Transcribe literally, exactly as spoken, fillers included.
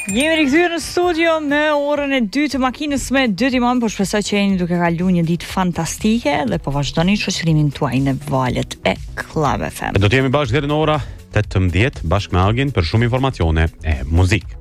Jemi rikthyer në studio me orën e dytë të makinës me dy timon, por shpresoj që jeni duke kaluar një ditë fantastike dhe po vazhdoni shoqërimin tuaj në valët e Club F M. Do të jemi bashkë deri në ora tetëmbëdhjetë bashkë me Agin për shumë informacione e muzikë.